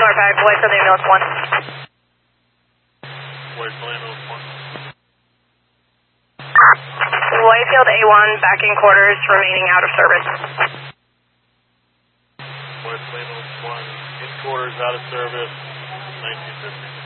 Norpac, Whitefield Ambulance 1. Whitefield Ambulance 1. Whitefield A1, back in quarters, remaining out of service. Whitefield Ambulance 1, in quarters, out of service, 1950.